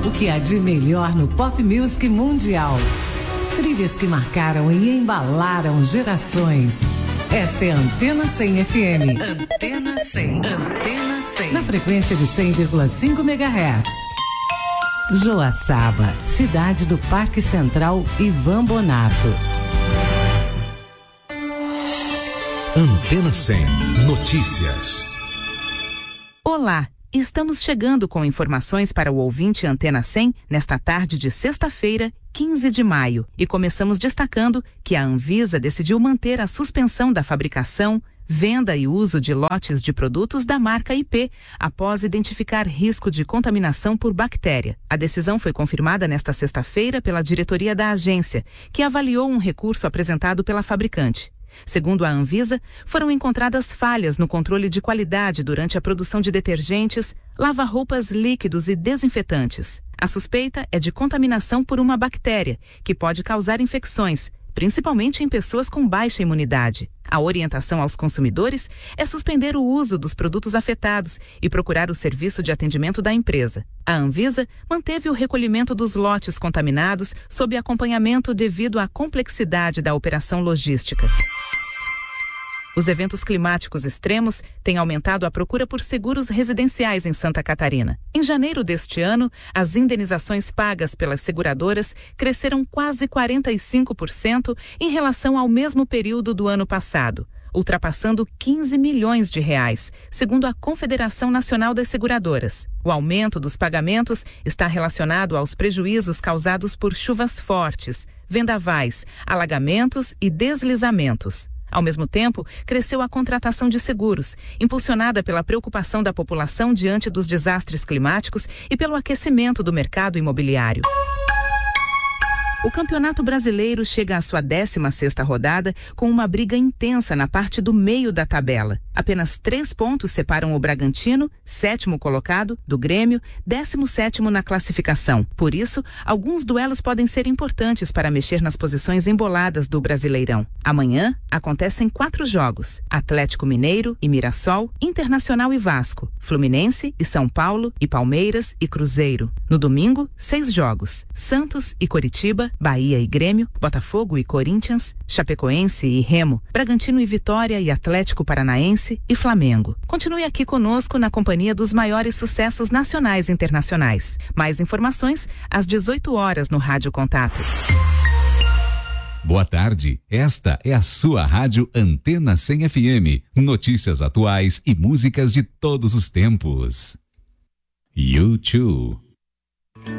O que há de melhor no pop music mundial. Trilhas que marcaram e embalaram gerações. Esta é a Antena 100 FM. Antena 100. Antena 100. Na frequência de 100,5 MHz. Joaçaba, cidade do Parque Central Ivan Bonato. Antena 100 Notícias. Olá, estamos chegando com informações para o ouvinte Antena 100 nesta tarde de sexta-feira, 15 de maio. E começamos destacando que a Anvisa decidiu manter a suspensão da fabricação, venda e uso de lotes de produtos da marca IP, após identificar risco de contaminação por bactéria. A decisão foi confirmada nesta sexta-feira pela diretoria da agência, que avaliou um recurso apresentado pela fabricante. Segundo a Anvisa, foram encontradas falhas no controle de qualidade durante a produção de detergentes, lava-roupas líquidos e desinfetantes. A suspeita é de contaminação por uma bactéria, que pode causar infecções, principalmente em pessoas com baixa imunidade. A orientação aos consumidores é suspender o uso dos produtos afetados e procurar o serviço de atendimento da empresa. A Anvisa manteve o recolhimento dos lotes contaminados sob acompanhamento devido à complexidade da operação logística. Os eventos climáticos extremos têm aumentado a procura por seguros residenciais em Santa Catarina. Em janeiro deste ano, as indenizações pagas pelas seguradoras cresceram quase 45% em relação ao mesmo período do ano passado, ultrapassando 15 milhões de reais, segundo a Confederação Nacional das Seguradoras. O aumento dos pagamentos está relacionado aos prejuízos causados por chuvas fortes, vendavais, alagamentos e deslizamentos. Ao mesmo tempo, cresceu a contratação de seguros, impulsionada pela preocupação da população diante dos desastres climáticos e pelo aquecimento do mercado imobiliário. O Campeonato Brasileiro chega à sua 16ª rodada com uma briga intensa na parte do meio da tabela. Apenas 3 pontos separam o Bragantino, 7º colocado, do Grêmio, 17º na classificação. Por isso, alguns duelos podem ser importantes para mexer nas posições emboladas do Brasileirão. Amanhã, acontecem 4 jogos: Atlético Mineiro e Mirassol, Internacional e Vasco, Fluminense e São Paulo e Palmeiras e Cruzeiro. No domingo, 6 jogos: Santos e Coritiba, Bahia e Grêmio, Botafogo e Corinthians, Chapecoense e Remo, Bragantino e Vitória e Atlético Paranaense e Flamengo. Continue aqui conosco na companhia dos maiores sucessos nacionais e internacionais. Mais informações às 18 horas no Rádio Contato. Boa tarde, esta é a sua rádio Antena 100 FM. Notícias atuais e músicas de todos os tempos. YouTube.